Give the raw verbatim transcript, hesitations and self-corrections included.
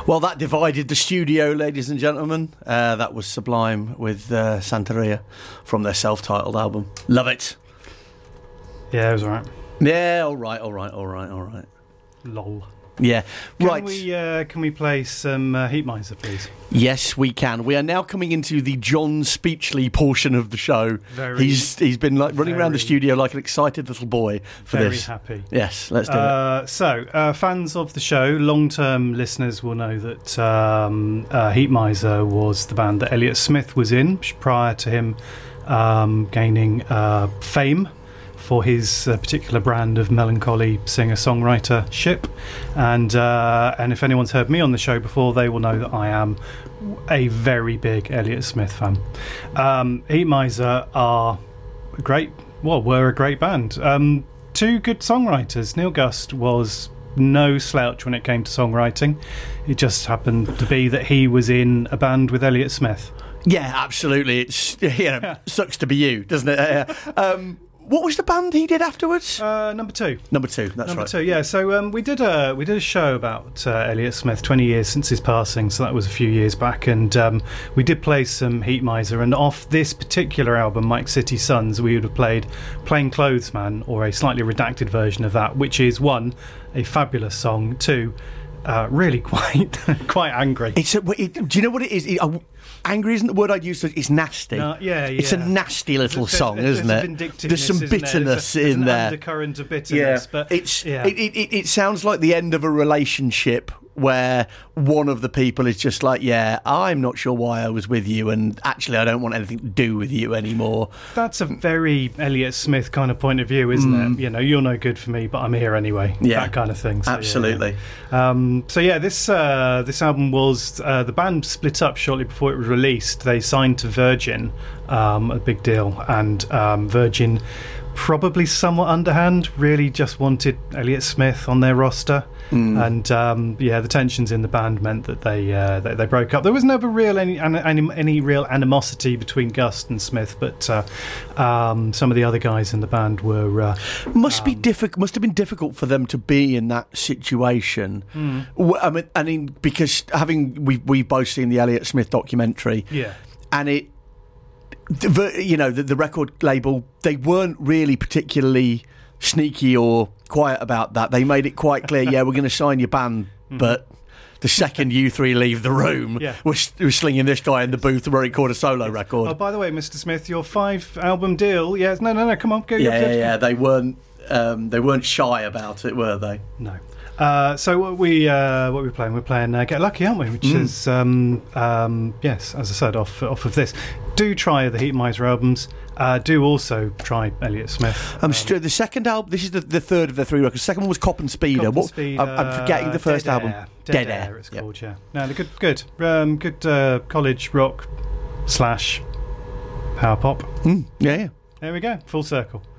Well, that divided the studio, ladies and gentlemen. Uh, that was Sublime with uh, Santeria from their self-titled album. Love it. Yeah, it was all right. Yeah, all right, all right, all right, all right. Lol. Yeah, can right. We, uh, can we play some uh, Heat Miser, please? Yes, we can. We are now coming into the John Speechley portion of the show. Very, he's he's been like running very, around the studio like an excited little boy for very this. Very happy. Yes, let's do uh, it. So, uh, fans of the show, long-term listeners will know that um, uh, Heat Miser was the band that Elliott Smith was in prior to him um, gaining uh, fame for his uh, particular brand of melancholy singer-songwriter-ship. And uh, and if anyone's heard me on the show before, they will know that I am a very big Elliott Smith fan. Um, Heat Miser are great, well, were a great band. Um, two good songwriters. Neil Gust was no slouch when it came to songwriting. It just happened to be that he was in a band with Elliott Smith. Yeah, absolutely. It's you know, sucks to be you, doesn't it? Uh, um, What was the band he did afterwards? Uh, number two. Number two, that's number right. two, yeah. So um, we did a we did a show about uh, Elliott Smith, twenty years since his passing. So that was a few years back, and um, we did play some Heat Miser. And off this particular album, Mike City Sons, we would have played Plain Clothes Man, or a slightly redacted version of that, which is one, a fabulous song, two, uh, really quite quite angry. It's a, it, do you know what it is? It, uh, angry isn't the word I'd use. It's nasty. No, yeah, yeah. It's a nasty little there's, song, there's, isn't there's it? There's some bitterness there? there's in an there. Undercurrent of bitterness, yeah, but it's yeah. it, it, it sounds like the end of a relationship where one of the people is just like, yeah, I'm not sure why I was with you, and actually I don't want anything to do with you anymore. That's a very Elliott Smith kind of point of view, isn't mm. it? You know, you're no good for me, but I'm here anyway. Yeah, that kind of thing. So, absolutely. Yeah. Um, so yeah, this uh, this album was uh, the band split up shortly before it was released. They signed to Virgin, um, a big deal, and um, Virgin, probably somewhat underhand, really just wanted Elliott Smith on their roster. Mm. And um, yeah, the tensions in the band meant that they uh, they, they broke up. There was never real any, any any real animosity between Gust and Smith, but uh, um, some of the other guys in the band were uh, must um, be difficult. Must have been difficult for them to be in that situation. Mm. I mean, I mean, because having we we've both seen the Elliott Smith documentary, yeah, and it, the, you know, the, the record label, they weren't really particularly sneaky or quiet about that. They made it quite clear, yeah, we're going to sign your band, mm-hmm. but the second you three leave the room, yeah. we're, we're slinging this guy in the booth where he recorded a solo record. Oh, by the way, Mister Smith, your five album deal, yes, no, no, no, come on, go. Yeah, go, yeah, go. yeah, they weren't, um, they weren't shy about it, were they? No. Uh, so what we uh, what we're playing, we're playing uh, Get Lucky, aren't we? Which mm. is um, um, yes, as I said, off off of this. Do try the Heat Miser albums. Uh, do also try Elliott Smith. Um, um, st- the second album. This is the, the third of the three records. The second one was Cop and Speeder. Cop and what? Speeder, I'm, I'm forgetting the first Dead album. Air. Dead, Dead Air. Air. It's yep. called. Yeah. No, they're good. Good. Um, good uh, college rock slash power pop. Mm, yeah, yeah. There we go. Full circle.